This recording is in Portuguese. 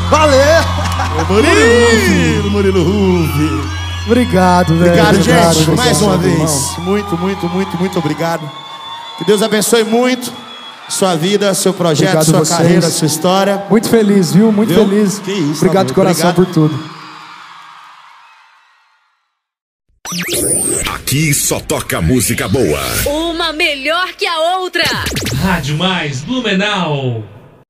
Valeu! Murilo Rufi. Obrigado, velho. Obrigado, gente. Mais uma vez. Muito obrigado. Que Deus abençoe muito sua vida, seu projeto, sua carreira, sua história. Muito feliz, viu? Muito feliz. Que isso, obrigado de coração por tudo. Aqui só toca música boa. Uma melhor que a outra. Rádio Mais Blumenau.